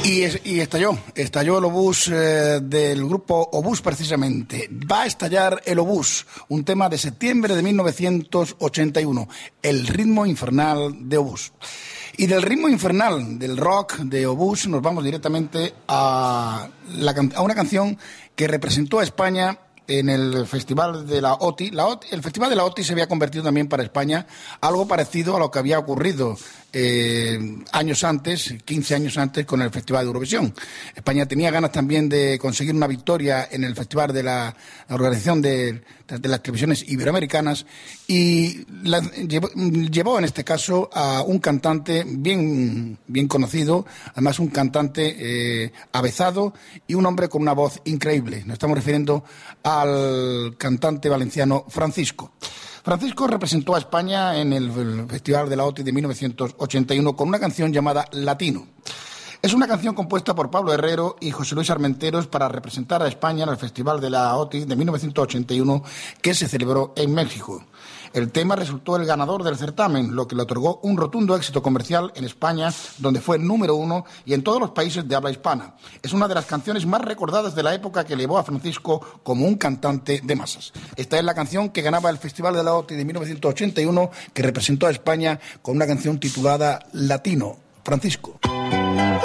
Y estalló el obús del grupo Obús precisamente. Va a estallar el obús, un tema de septiembre de 1981, el ritmo infernal de Obús. Y del ritmo infernal del rock de Obús nos vamos directamente a una canción que representó a España en el Festival de la OTI. El Festival de la OTI se había convertido también para España algo parecido a lo que había ocurrido años antes, 15 años antes, con el Festival de Eurovisión. España tenía ganas también de conseguir una victoria en el Festival de la Organización de las Televisiones Iberoamericanas y llevó en este caso a un cantante bien conocido, además un cantante avezado y un hombre con una voz increíble. Nos estamos refiriendo al cantante valenciano Francisco. Francisco representó a España en el Festival de la OTI de 1981 con una canción llamada Latino. Es una canción compuesta por Pablo Herrero y José Luis Armenteros para representar a España en el Festival de la OTI de 1981 que se celebró en México. El tema resultó el ganador del certamen, lo que le otorgó un rotundo éxito comercial en España, donde fue número 1 y en todos los países de habla hispana. Es una de las canciones más recordadas de la época que elevó a Francisco como un cantante de masas. Esta es la canción que ganaba el Festival de la OTI de 1981, que representó a España con una canción titulada Latino. Francisco.